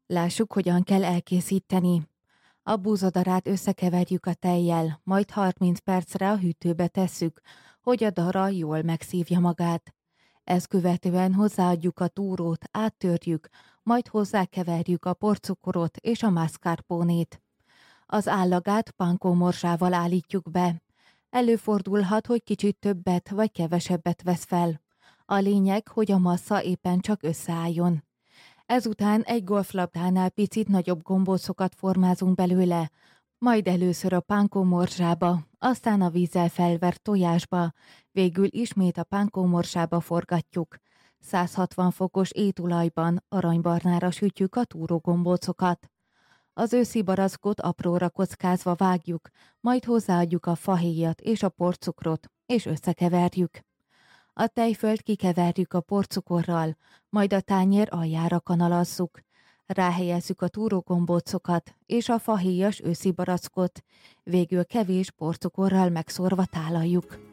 Lássuk, hogyan kell elkészíteni. A búzadarát összekeverjük a tejjel, majd 30 percre a hűtőbe tesszük, hogy a dara jól megszívja magát. Ezt követően hozzáadjuk a túrót, áttörjük, majd hozzákeverjük a porcukrot és a mascarponét. Az állagát pánkómorzsával állítjuk be. Előfordulhat, hogy kicsit többet vagy kevesebbet vesz fel. A lényeg, hogy a massza éppen csak összeálljon. Ezután egy golflabdánál picit nagyobb gombócokat formázunk belőle, majd először a pánkómorzsába, aztán a vízzel felvert tojásba, végül ismét a pánkómorzsába forgatjuk. 160 fokos étolajban aranybarnára sütjük a túrógombócokat. Az őszi barackot apróra kockázva vágjuk, majd hozzáadjuk a fahéjat és a porcukrot, és összekeverjük. A tejfölt kikeverjük a porcukorral, majd a tányér aljára kanalazzuk. Ráhelyezzük a túrógombócokat és a fahéjas őszi barackot, végül kevés porcukorral megszórva tálaljuk.